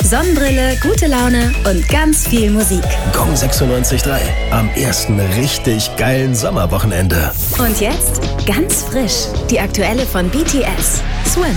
Sonnenbrille, gute Laune und ganz viel Musik. Gong 96.3. Am ersten richtig geilen Sommerwochenende. Und jetzt ganz frisch, die aktuelle von BTS, Swim.